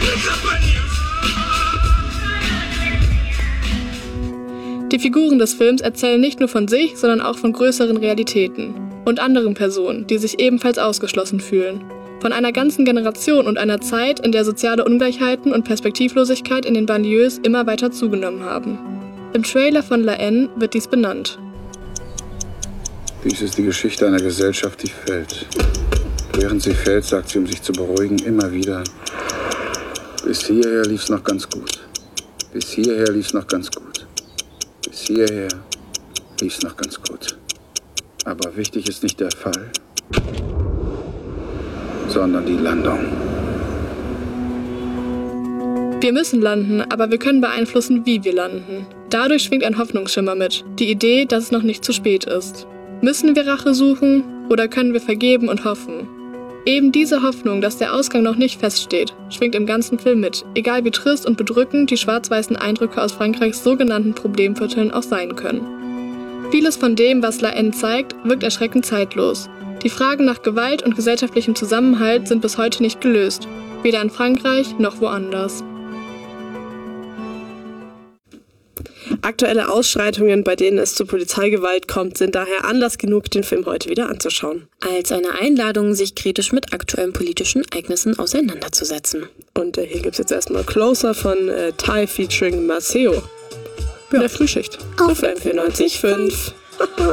Die Figuren des Films erzählen nicht nur von sich, sondern auch von größeren Realitäten und anderen Personen, die sich ebenfalls ausgeschlossen fühlen. Von einer ganzen Generation und einer Zeit, in der soziale Ungleichheiten und Perspektivlosigkeit in den Banlieues immer weiter zugenommen haben. Im Trailer von La Haine wird dies benannt. Dies ist die Geschichte einer Gesellschaft, die fällt. Während sie fällt, sagt sie, um sich zu beruhigen, immer wieder: Bis hierher lief's noch ganz gut. Bis hierher lief's noch ganz gut. Bis hierher lief's noch ganz gut. Aber wichtig ist nicht der Fall, sondern die Landung. Wir müssen landen, aber wir können beeinflussen, wie wir landen. Dadurch schwingt ein Hoffnungsschimmer mit, die Idee, dass es noch nicht zu spät ist. Müssen wir Rache suchen oder können wir vergeben und hoffen? Eben diese Hoffnung, dass der Ausgang noch nicht feststeht, schwingt im ganzen Film mit, egal wie trist und bedrückend die schwarz-weißen Eindrücke aus Frankreichs sogenannten Problemvierteln auch sein können. Vieles von dem, was La Haine zeigt, wirkt erschreckend zeitlos. Die Fragen nach Gewalt und gesellschaftlichem Zusammenhalt sind bis heute nicht gelöst, weder in Frankreich noch woanders. Aktuelle Ausschreitungen, bei denen es zu Polizeigewalt kommt, sind daher Anlass genug, den Film heute wieder anzuschauen. Als eine Einladung, sich kritisch mit aktuellen politischen Ereignissen auseinanderzusetzen. Und hier gibt es jetzt erstmal Closer von Ty featuring Maceo. In der Frühschicht. Auf FM 94.5.